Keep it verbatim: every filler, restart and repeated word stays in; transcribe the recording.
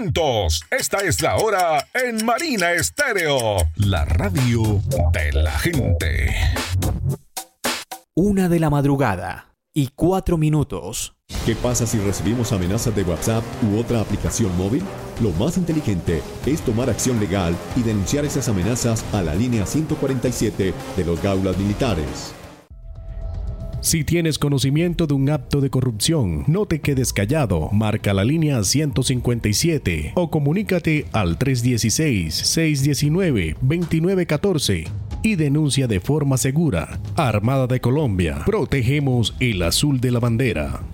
momentos. Esta es la hora en Marina Estéreo, la radio de la gente. Una de la madrugada y cuatro minutos. ¿Qué pasa si recibimos amenazas de WhatsApp u otra aplicación móvil? Lo más inteligente es tomar acción legal y denunciar esas amenazas a la línea ciento cuarenta y siete de los Gaulas Militares. Si tienes conocimiento de un acto de corrupción, no te quedes callado. Marca la línea ciento cincuenta y siete o comunícate al tres uno seis, seis uno nueve, dos nueve uno cuatro y denuncia de forma segura. Armada de Colombia. Protegemos el azul de la bandera.